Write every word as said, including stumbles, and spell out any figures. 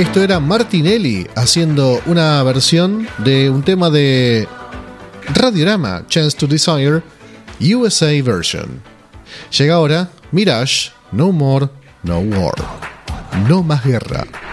Esto era Martinelli haciendo una versión de un tema de Radiorama, Chance to Desire, U S A version. Llega ahora Mirage, No More, No War. No más guerra.